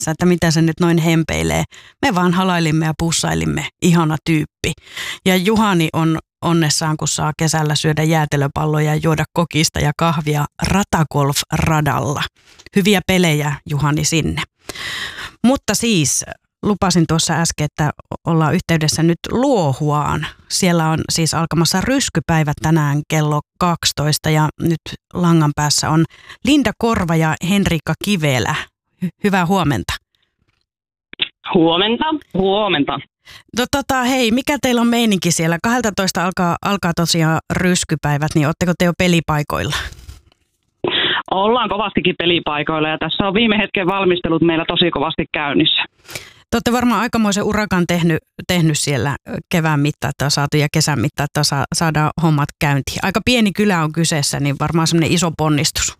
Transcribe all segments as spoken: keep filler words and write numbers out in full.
että mitä se nyt noin hempeilee. Me vaan halailimme ja pussailimme, ihana tyyppi. Ja Juhani on onnessaan, kun saa kesällä syödä jäätelöpalloja ja juoda kokista ja kahvia Ratagolf-radalla. Hyviä pelejä, Juhani, sinne. Mutta siis lupasin tuossa äsken, että ollaan yhteydessä nyt Luohuaan. Siellä on siis alkamassa ryskypäivät tänään kello kaksitoista ja nyt langan päässä on Linda Korva ja Henriikka Kivelä. Hy- hyvää huomenta. Huomenta, huomenta. No, tota, hei, mikä teillä on meininki siellä? kaksitoista alkaa, alkaa tosiaan ryskypäivät, niin ootteko te jo pelipaikoilla? Ollaan kovastikin pelipaikoilla ja tässä on viime hetken valmistelut meillä tosi kovasti käynnissä. Te olette varmaan aikamoisen urakan tehnyt, tehnyt siellä kevään mittaan, että on saatu ja kesän mittaan, että sa, saadaan hommat käyntiin. Aika pieni kylä on kyseessä, niin varmaan semmoinen iso ponnistus.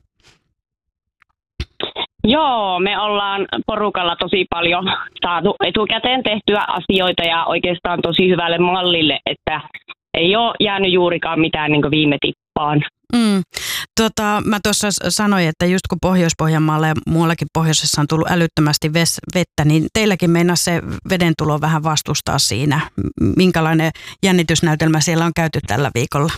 Joo, me ollaan porukalla tosi paljon saatu etukäteen tehtyä asioita ja oikeastaan tosi hyvälle mallille, että ei ole jäänyt juurikaan mitään niin kuin viime tippaan. Mm. Tota, mä tuossa sanoin, että just kun Pohjois-Pohjanmaalla ja muuallakin pohjoisessa on tullut älyttömästi ves- vettä, niin teilläkin meinaa se veden tulo vähän vastustaa siinä. Minkälainen jännitysnäytelmä siellä on käyty tällä viikolla?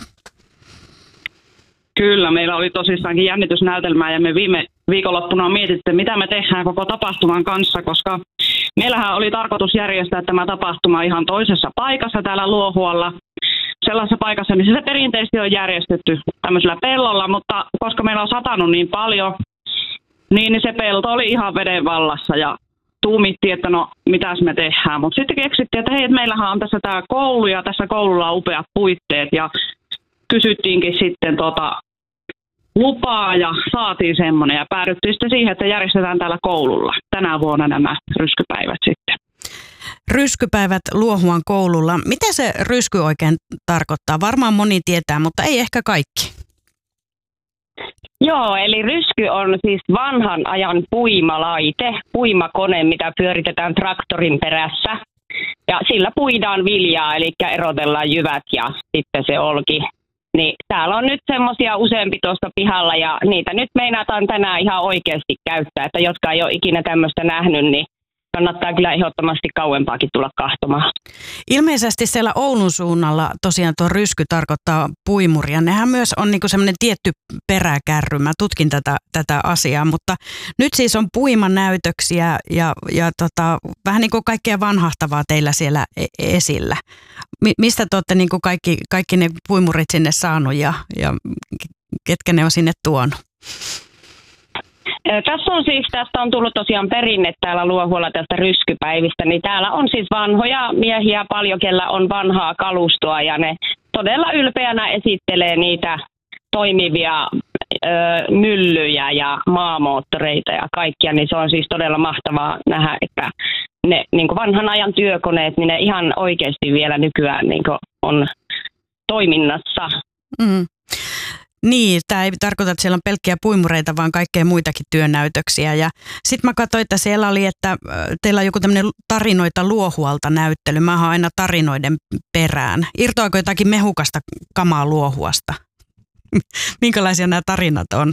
Kyllä, meillä oli tosissaankin jännitysnäytelmää ja me viime viikonloppuna mietitte, mitä me tehdään koko tapahtuman kanssa, koska meillähän oli tarkoitus järjestää tämä tapahtuma ihan toisessa paikassa täällä Luohualla. Sellaisessa paikassa, missä se perinteisesti on järjestetty tämmöisellä pellolla, mutta koska meillä on satanut niin paljon, niin se pelto oli ihan veden vallassa ja tuumittiin, että no mitäs me tehdään. Mutta sitten keksittiin, että hei, meillähän on tässä tämä koulu ja tässä koululla on upeat puitteet ja kysyttiinkin sitten tota lupaa ja saatiin semmoinen ja päädyttiin sitten siihen, että järjestetään täällä koululla tänä vuonna nämä ryskypäivät sitten. Ryskypäivät Luohuan koululla. Mitä se rysky oikein tarkoittaa? Varmaan moni tietää, mutta ei ehkä kaikki. Joo, eli rysky on siis vanhan ajan puimalaite, puimakone, mitä pyöritetään traktorin perässä. Ja sillä puidaan viljaa, eli erotellaan jyvät ja sitten se olki. Niin täällä on nyt semmoisia useampi tuosta pihalla ja niitä nyt meinataan tänään ihan oikeasti käyttää, että jotka ei ole ikinä tämmöistä nähnyt, niin kannattaa kyllä ehdottomasti kauempaakin tulla kahtomaan. Ilmeisesti siellä Oulun suunnalla tosiaan tuo rysky tarkoittaa puimuria. Nehän myös on niinku semmoinen tietty peräkärry. Mä tutkin tätä, tätä asiaa, mutta nyt siis on puimanäytöksiä ja, ja tota, vähän niin kuin kaikkea vanhahtavaa teillä siellä esillä. Mi- mistä te olette niinku kaikki, kaikki ne puimurit sinne saanut ja, ja ketkä ne on sinne tuonut? Tässä on siis, tästä on tullut tosiaan perinne täällä Luohualla tästä ryskypäivistä, niin täällä on siis vanhoja miehiä paljon, kellä on vanhaa kalustoa ja ne todella ylpeänä esittelee niitä toimivia ö, myllyjä ja maamoottoreita ja kaikkia, niin se on siis todella mahtavaa nähdä, että ne niin kuin vanhan ajan työkoneet, niin ne ihan oikeasti vielä nykyään niin kuin on toiminnassa. Mm. Niin, tämä ei tarkoita, että siellä on pelkkiä puimureita, vaan kaikkea muitakin työnäytöksiä. Ja sitten mä katsoin, että siellä oli, että teillä on joku tämmöinen tarinoita Luohualta näyttely. Mä oon aina tarinoiden perään. Irtoako jotakin mehukasta kamaa Luohuasta? Minkälaisia nämä tarinat on?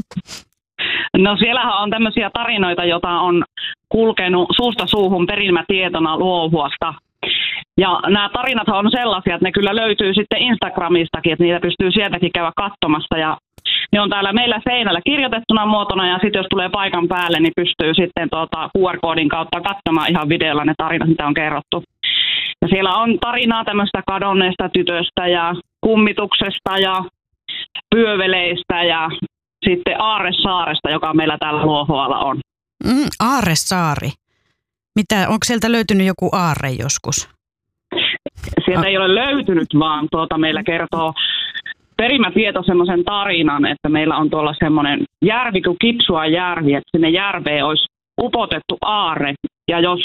No siellähän on tämmöisiä tarinoita, joita on kulkenut suusta suuhun perimätietona Luohuasta. Ja nämä tarinat on sellaisia, että ne kyllä löytyy sitten Instagramistakin, että niitä pystyy sieltäkin käydä katsomassa. Ja ne on täällä meillä seinällä kirjoitettuna muotona ja sitten jos tulee paikan päälle, niin pystyy sitten tuota Q R-koodin kautta katsomaan ihan videolla ne tarinat, mitä on kerrottu. Ja siellä on tarinaa tämmöistä kadonneesta tytöstä ja kummituksesta ja pyöveleistä ja sitten Aarresaaresta, joka meillä täällä Luohualla on. Mm, Aarresaari. Mitä, onko sieltä löytynyt joku aarre joskus? Sieltä ei ole löytynyt, vaan tuota meillä kertoo perimätieto semmoisen tarinan, että meillä on tuolla semmoinen järvi kuin Kipsua järvi, että sinne järveen olisi upotettu aarre. Ja jos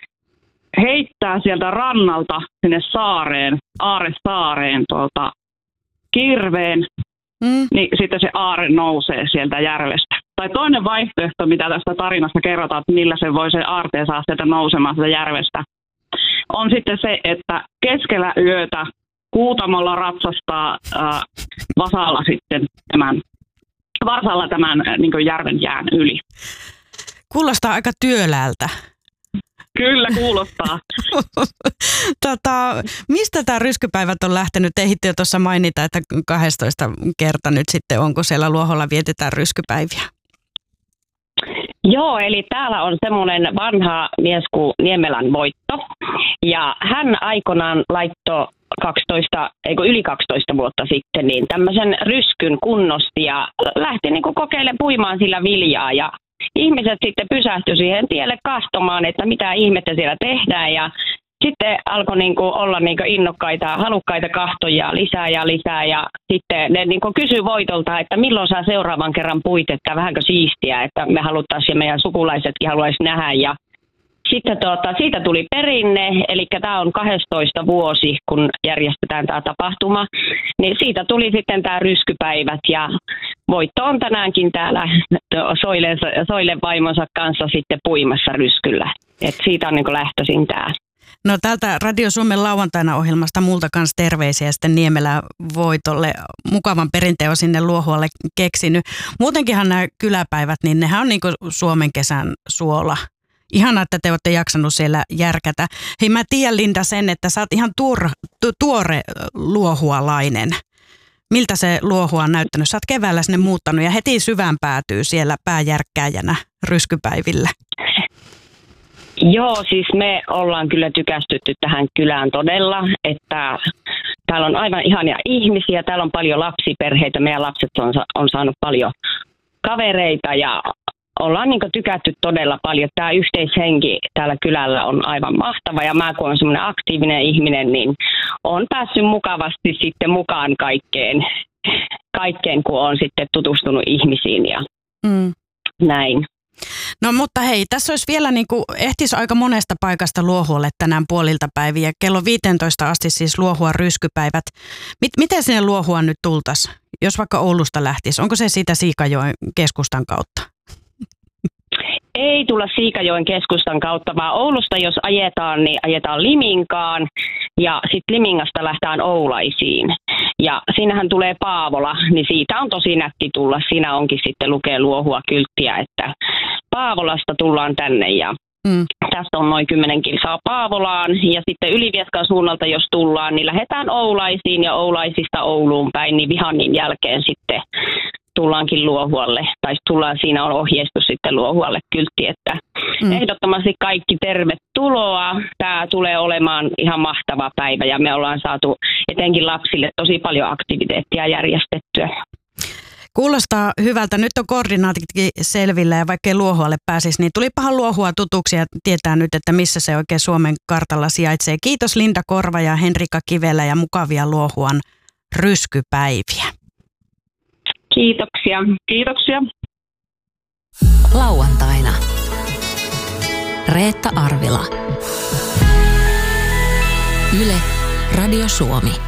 heittää sieltä rannalta sinne saareen, Aarresaareen tuota kirveen, mm. niin sitten se aarre nousee sieltä järvestä. Tai toinen vaihtoehto, mitä tästä tarinasta kerrotaan, että millä se voi se aarteen saa sieltä nousemaan sieltä järvestä, on sitten se, että keskellä yötä Kuutamolla ratsastaa äh, vasalla sitten tämän, varsalla tämän äh, niin kuin järven jään yli. Kuulostaa aika työläältä. Kyllä kuulostaa. tota, mistä tämä ryskypäivät on lähtenyt? Ehditte jo tuossa mainita, että kahdestoista kerta nyt sitten onko siellä Luoholla vietetään ryskypäiviä? Joo, eli täällä on semmoinen vanha mies kuin Niemelän Voitto. Ja hän aikanaan laittoi kaksitoista, eikö yli kaksitoista vuotta sitten niin tämmöisen ryskyn kunnosti ja lähti niin kuin kokeilemaan puimaan sillä viljaa. Ja ihmiset sitten pysähtyi siihen tielle katsomaan, että mitä ihmettä siellä tehdään ja sitten alkoi niinku olla niinku innokkaita, halukkaita kahtoja lisää ja lisää ja sitten ne niinku kysyi Voitolta, että milloin saa seuraavan kerran puit, että vähänkö siistiä, että me haluttaisiin ja meidän sukulaisetkin haluaisi nähdä ja sitten tuota, siitä tuli perinne, eli tämä on kahdestoista vuosi, kun järjestetään tämä tapahtuma, niin siitä tuli sitten tämä ryskypäivät ja Voitto on tänäänkin täällä Soilen, Soilen vaimonsa kanssa sitten puimassa ryskyllä, et siitä on niin kuin lähtöisin tämä. No täältä Radio Suomen lauantaina ohjelmasta multa kanssa terveisiä sitten Niemelä Voitolle. Mukavan perinteen on sinne Luohualle keksinyt. Muutenkinhan nämä kyläpäivät, niin nehän on niin kuin Suomen kesän suola. Ihanaa, että te olette jaksanut siellä järkätä. Hei, mä tiedän Linda sen, että sä oot ihan tuor, tu, tuore luohualainen. Miltä se Luohua on näyttänyt? Sä oot keväällä sinne muuttanut ja heti syvään päätyy siellä pääjärkkääjänä ryskypäivillä. Joo, siis me ollaan kyllä tykästytty tähän kylään todella, että täällä on aivan ihania ihmisiä, täällä on paljon lapsiperheitä, meidän lapset on, on saanut paljon kavereita ja ollaan niin kuin tykätty todella paljon. Tämä yhteishenki täällä kylällä on aivan mahtava ja mä kun olen semmoinen aktiivinen ihminen, niin olen päässyt mukavasti sitten mukaan kaikkeen, kaikkeen kun olen sitten tutustunut ihmisiin ja mm. näin. No mutta hei, tässä olisi vielä niin kuin, ehtisi aika monesta paikasta Luohualle tänään puolilta päiviä. Kello viisitoista asti siis Luohuan ryskypäivät. Mit, miten sinne Luohuaan nyt tultaisiin, jos vaikka Oulusta lähtisi? Onko se siitä Siikajoen keskustan kautta? Ei tulla Siikajoen keskustan kautta, vaan Oulusta jos ajetaan, niin ajetaan Liminkaan ja sitten Limingasta lähdetään Oulaisiin. Ja siinähän tulee Paavola, niin siitä on tosi nätti tulla. Siinä onkin sitten lukee Luohua kylttiä, että Paavolasta tullaan tänne ja mm. tästä on noin kymmenen kilsaa Paavolaan. Ja sitten Ylivieskan suunnalta jos tullaan, niin lähdetään Oulaisiin ja Oulaisista Ouluun päin, niin Vihannin jälkeen sitten tullaankin Luohualle, tai tullaan, siinä on ohjeistus sitten Luohualle kyltti, että mm. ehdottomasti kaikki tervetuloa. Tämä tulee olemaan ihan mahtava päivä ja me ollaan saatu etenkin lapsille tosi paljon aktiviteettia järjestettyä. Kuulostaa hyvältä. Nyt on koordinaatitkin selvillä ja vaikkei Luohualle pääsisi, niin tulipahan Luohua tutuksi ja tietää nyt, että missä se oikein Suomen kartalla sijaitsee. Kiitos Linda Korva ja Henrika Kivelä ja mukavia Luohuan ryskypäiviä. Kiitoksia. Kiitoksia. Lauantaina. Reetta Arvila. Yle, Radio Suomi.